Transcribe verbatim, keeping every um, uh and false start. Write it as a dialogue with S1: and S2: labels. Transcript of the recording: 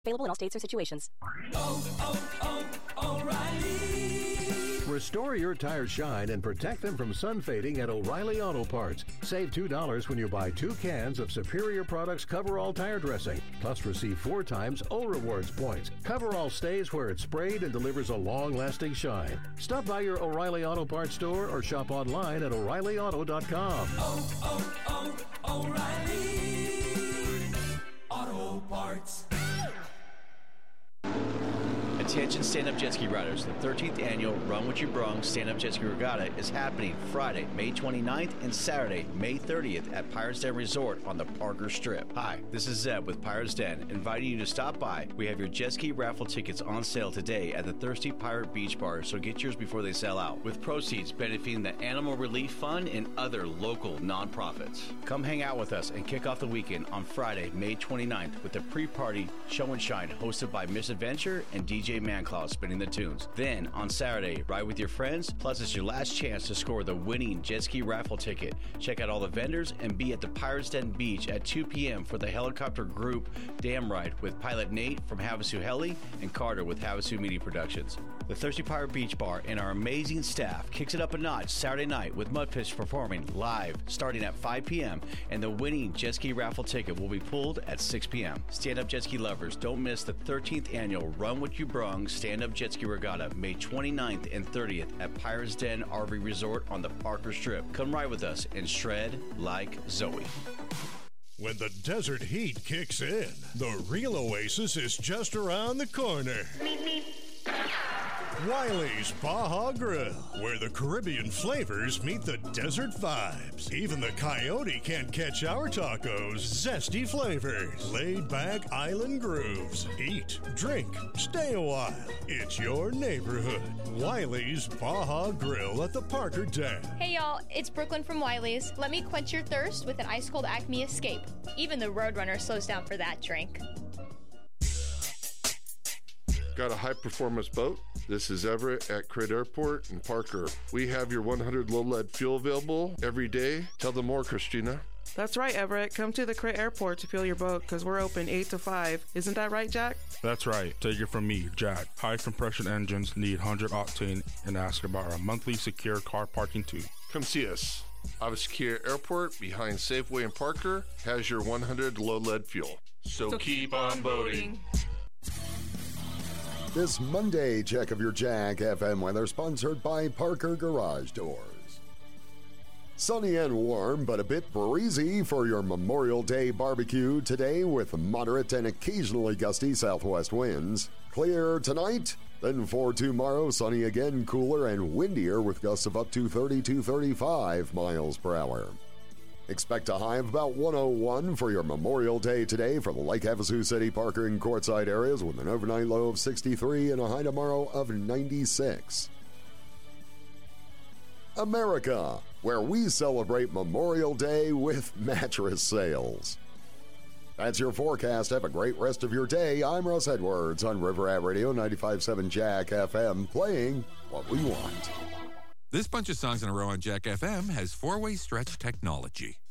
S1: Available in all states or situations.
S2: Oh, oh, oh, O'Reilly.
S3: Restore your tires shine and protect them from sun fading at O'Reilly Auto Parts. Save two dollars when you buy two cans of Superior Products Coverall tire dressing. Plus receive four times O Rewards points. Coverall stays where it's sprayed and delivers a long-lasting shine. Stop by your O'Reilly Auto Parts store or shop online at O'Reilly Auto dot com.
S2: Oh, oh, oh, O'Reilly Auto Parts.
S4: Attention stand-up jet ski riders. The thirteenth annual Run What You Brung Stand-Up Jet Ski Regatta is happening Friday, May twenty-ninth and Saturday, May thirtieth at Pirates Den Resort on the Parker Strip. Hi, this is Zeb with Pirates Den, inviting you to stop by. We have your jet ski raffle tickets on sale today at the Thirsty Pirate Beach Bar, so get yours before they sell out, with proceeds benefiting the Animal Relief Fund and other local nonprofits. Come hang out with us and kick off the weekend on Friday, May twenty-ninth with a pre-party show and shine hosted by Miss Adventure and D J Manclaw spinning the tunes. Then on Saturday, ride with your friends, plus it's your last chance to score the winning jet ski raffle ticket. Check out all the vendors and be at the Pirates Den Beach at two p.m. for the helicopter group Dam Ride with pilot Nate from Havasu Heli and Carter with Havasu Media Productions. The Thirsty Pirate Beach Bar and our amazing staff kicks it up a notch Saturday night with Mudfish performing live starting at five p.m. and the winning jet ski raffle ticket will be pulled at six p.m. Stand-up jet ski lovers, don't miss the thirteenth annual Run What You Brung Stand-Up Jet Ski Regatta, May twenty-ninth and thirtieth at Pirates Den R V Resort on the Parker Strip. Come ride with us and shred like Zoe.
S5: When the desert heat kicks in, the real oasis is just around the corner. Wiley's Baja Grill, where the Caribbean flavors meet the desert vibes. Even the coyote can't catch our tacos' zesty flavors. Laid-back island grooves. Eat, drink, stay a while. It's your neighborhood. Wiley's Baja Grill at the Parker Den.
S6: Hey y'all, it's Brooklyn from Wiley's. Let me quench your thirst with an ice-cold Acme Escape. Even the Roadrunner slows down for that drink.
S7: Got a high-performance boat? This is Everett at Crit Airport in Parker. We have your one hundred low-lead fuel available every day. Tell them more, Christina.
S8: That's right, Everett. Come to the Crit Airport to fuel your boat because we're open eight to five. Isn't that right, Jack?
S9: That's right. Take it from me, Jack. High-compression engines need one hundred octane and ask about our monthly secure car parking too.
S7: Come see us. Ava Secure Airport behind Safeway in Parker has your one hundred low-lead fuel. So, so keep on boating.
S10: This Monday check of your Jack F M weather sponsored by Parker Garage Doors. Sunny and warm, but a bit breezy for your Memorial Day barbecue today with moderate and occasionally gusty southwest winds. Clear tonight, then for tomorrow, sunny again, cooler and windier with gusts of up to thirty to thirty-five miles per hour. Expect a high of about one oh one for your Memorial Day today for the Lake Havasu City, Parker, and Quartzsite areas with an overnight low of sixty-three and a high tomorrow of ninety-six. America, where we celebrate Memorial Day with mattress sales. That's your forecast. Have a great rest of your day. I'm Russ Edwards on River Rat Radio ninety-five point seven Jack F M, playing what we want.
S11: This bunch of songs in a row on Jack F M has four-way stretch technology.